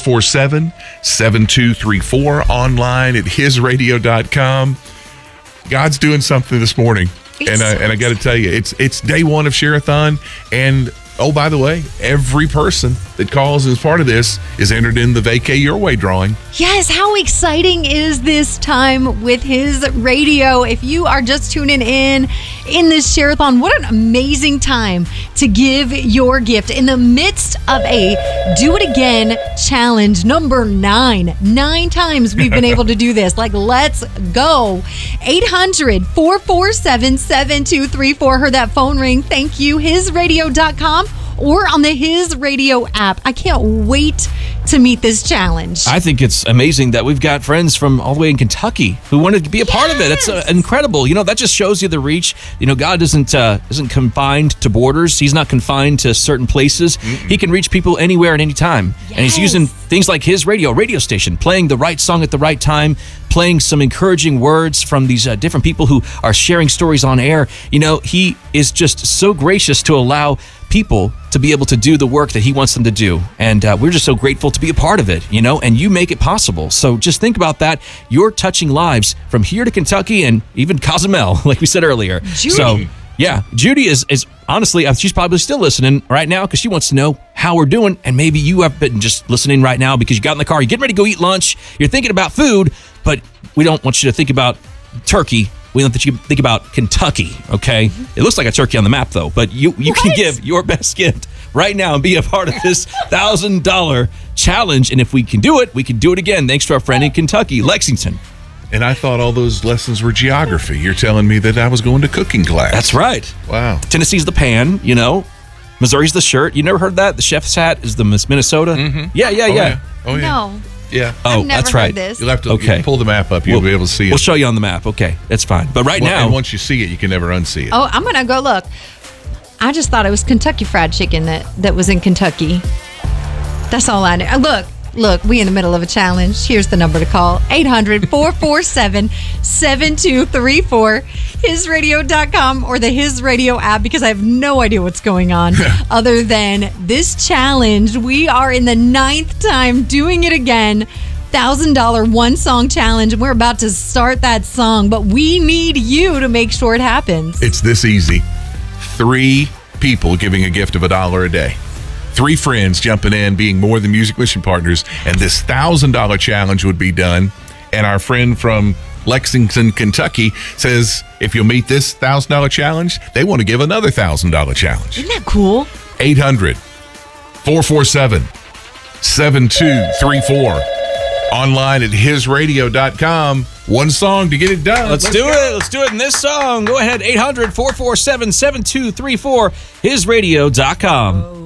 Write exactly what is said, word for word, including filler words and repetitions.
four seven, seven two three four, online at his radio dot com. God's doing something this morning. And I, and I got to tell you, it's it's day one of Share-a-thon. And, oh, by the way, every person that calls as part of this is entered in the Vacay Your Way drawing. Yes, how exciting is this time with his radio? If you are just tuning in in this Share-a-thon, what an amazing time to give your gift in the midst of a Do It Again challenge number nine. Nine times we've been able to do this. Like, let's go. eight hundred, four four seven, seven two three four. Heard that phone ring. Thank you. his radio dot com or on the His Radio app. I can't wait to meet this challenge. I think it's amazing that we've got friends from all the way in Kentucky who wanted to be a part of it. It's uh, incredible. You know, that just shows you the reach. You know, God isn't uh, isn't confined to borders. He's not confined to certain places. Mm-mm. He can reach people anywhere at any time. Yes. And he's using things like his radio, radio station, playing the right song at the right time, playing some encouraging words from these uh, different people who are sharing stories on air. You know, he is just so gracious to allow people to be able to do the work that he wants them to do. And uh, we're just so grateful to be a part of it, you know, and you make it possible. So just think about that. You're touching lives from here to Kentucky and even Cozumel, like we said earlier. Judy. So, yeah, Judy is, is honestly, she's probably still listening right now because she wants to know how we're doing. And maybe you have been just listening right now because you got in the car, you're getting ready to go eat lunch, you're thinking about food, but we don't want you to think about turkey. We want that you think about Kentucky, okay? It looks like a turkey on the map, though, but you, you can give your best gift right now and be a part of this one thousand dollars challenge. And if we can do it, we can do it again, thanks to our friend in Kentucky, Lexington. And I thought all those lessons were geography. You're telling me that I was going to cooking class. That's right. Wow. Tennessee's the pan, you know. Missouri's the shirt. You never heard that? The chef's hat is the Miss Minnesota? Mm-hmm. Yeah, yeah, oh, yeah. yeah. Oh, yeah. No. Yeah. Oh, I've never that's heard right. This. You'll have to okay. you pull the map up. You'll we'll, be able to see it. We'll show you on the map. Okay, that's fine. But right well, now, and once you see it, you can never unsee it. Oh, I'm going to go look. I just thought it was Kentucky Fried Chicken that, that was in Kentucky. That's all I know. Look, look, we in the middle of a challenge. Here's the number to call. eight hundred, four four seven, seven two three four. his radio dot com or the His Radio app, because I have no idea what's going on other than this challenge. We are in the ninth time doing it again. one thousand dollars one song challenge, and we're about to start that song, but we need you to make sure it happens. It's this easy. Three people giving a gift of a dollar a day. Three friends jumping in, being more than music mission partners, and this one thousand dollars challenge would be done. And our friend from Lexington, Kentucky says if you'll meet this one thousand dollars challenge, they want to give another one thousand dollars challenge. Isn't that cool? eight hundred, four four seven, seven two three four. Online at his radio dot com. One song to get it done. Let's, Let's do go. it. Let's do it in this song. Go ahead, eight hundred, four four seven, seven two three four, his radio dot com.